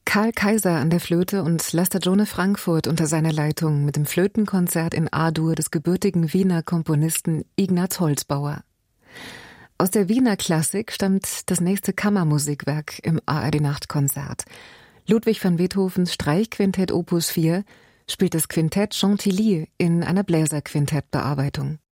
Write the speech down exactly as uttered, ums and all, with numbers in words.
Karl Kaiser an der Flöte und Laster Jone Frankfurt unter seiner Leitung mit dem Flötenkonzert in A-Dur des gebürtigen Wiener Komponisten Ignaz Holzbauer. Aus der Wiener Klassik stammt das nächste Kammermusikwerk im A R D-Nachtkonzert. Ludwig van Beethovens Streichquintett Opus vier spielt das Quintett Chantilly in einer Bläserquintettbearbeitung.